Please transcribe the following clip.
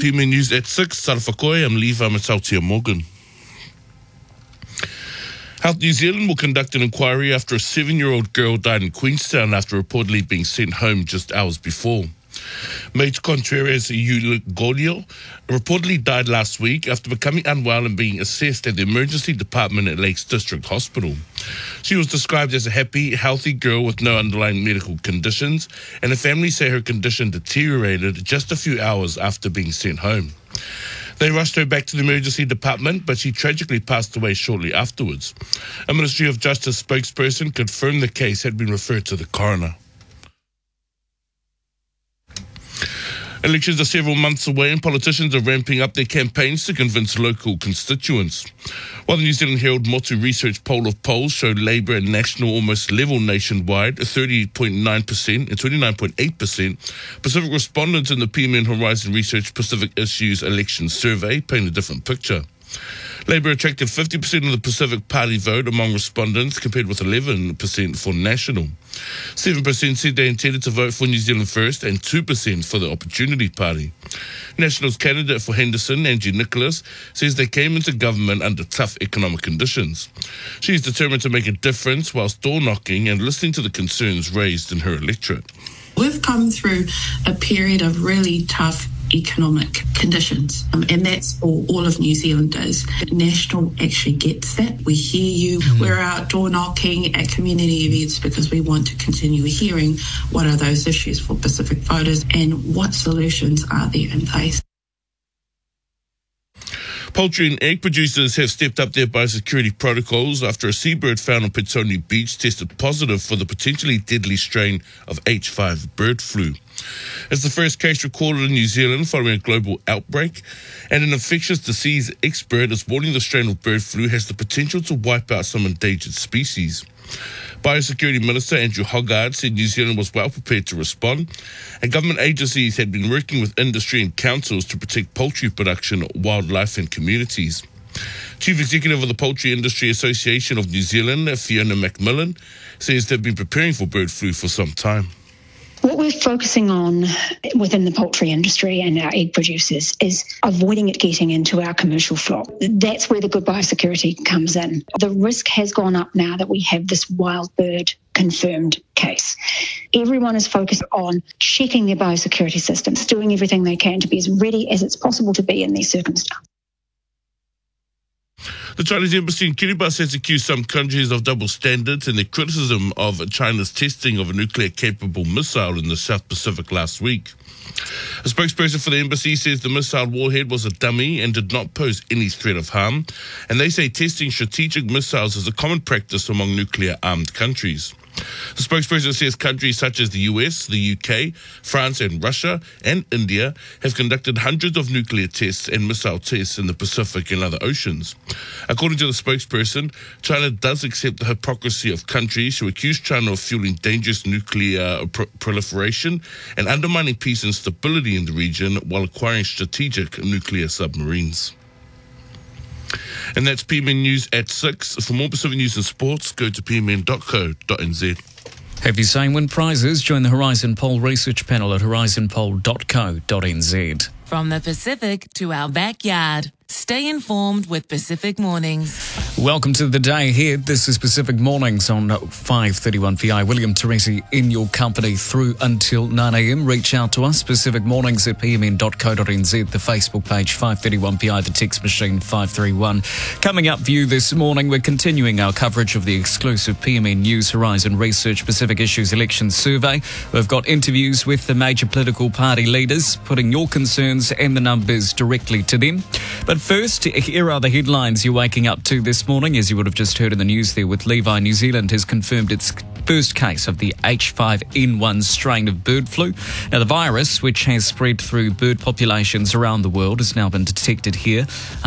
PMN News at 6. Sarafakoi, I'm Levi Matautia Morgan. Health New Zealand will conduct an inquiry after a 7-year-old girl died in Queenstown after reportedly being sent home just hours before. Mate Contreras Uligolio reportedly died last week after becoming unwell and being assessed at the emergency department at Lakes District Hospital. She was described as a happy, healthy girl with no underlying medical conditions, and her family say her condition deteriorated just a few hours after being sent home. They rushed her back to the emergency department, but she tragically passed away shortly afterwards. A Ministry of Justice spokesperson confirmed the case had been referred to the coroner. Elections are several months away and politicians are ramping up their campaigns to convince local constituents. While the New Zealand Herald Motu Research poll of polls showed Labour and National almost level nationwide, 30.9% and 29.8%, Pacific respondents in the PMN Horizon Research Pacific Issues Election Survey paint a different picture. Labour attracted 50% of the Pacific Party vote among respondents, compared with 11% for National. 7% said they intended to vote for New Zealand First and 2% for the Opportunity Party. National's candidate for Henderson, Angie Nicholas, says they came into government under tough economic conditions. She is determined to make a difference whilst door-knocking and listening to the concerns raised in her electorate. We've come through a period of really tough economic conditions, and that's for all of New Zealanders. National actually gets that. We hear you. We're out door knocking at community events because we want to continue hearing what are those issues for Pacific voters and what solutions are there in place. Poultry and egg producers have stepped up their biosecurity protocols after a seabird found on Petone Beach tested positive for the potentially deadly strain of H5 bird flu. It's the first case recorded in New Zealand following a global outbreak, and an infectious disease expert is warning the strain of bird flu has the potential to wipe out some endangered species. Biosecurity Minister Andrew Hoggard said New Zealand was well prepared to respond, and government agencies had been working with industry and councils to protect poultry production, wildlife and communities. Chief Executive of the Poultry Industry Association of New Zealand, Fiona McMillan, says they've been preparing for bird flu for some time. What we're focusing on within the poultry industry and our egg producers is avoiding it getting into our commercial flock. That's where the good biosecurity comes in. The risk has gone up now that we have this wild bird confirmed case. Everyone is focused on checking their biosecurity systems, doing everything they can to be as ready as it's possible to be in these circumstances. The Chinese embassy in Kiribati has accused some countries of double standards in their criticism of China's testing of a nuclear-capable missile in the South Pacific last week. A spokesperson for the embassy says the missile warhead was a dummy and did not pose any threat of harm, and they say testing strategic missiles is a common practice among nuclear-armed countries. The spokesperson says countries such as the US, the UK, France and Russia and India have conducted hundreds of nuclear tests and missile tests in the Pacific and other oceans. According to the spokesperson, China does accept the hypocrisy of countries who accuse China of fueling dangerous nuclear proliferation and undermining peace and stability in the region while acquiring strategic nuclear submarines. And that's PMN News at 6. For more Pacific news and sports, go to pmn.co.nz. Have you seen win prizes? Join the Horizon Poll research panel at horizonpoll.co.nz. From the Pacific to our backyard, stay informed with Pacific Mornings. Welcome to the day ahead. This is Pacific Mornings on 5:31 PI. William Teresi in your company through until 9 a.m. Reach out to us, Pacific Mornings at pmn.co.nz, the Facebook page 531 PI, the text machine 531. Coming up for you this morning, we're continuing our coverage of the exclusive PMN News Horizon Research Pacific Issues Election Survey. We've got interviews with the major political party leaders, putting your concerns and the numbers directly to them. But first, here are the headlines you're waking up to this morning. As you would have just heard in the news there with Levi, New Zealand has confirmed its first case of the H5N1 strain of bird flu. Now, the virus, which has spread through bird populations around the world, has now been detected here.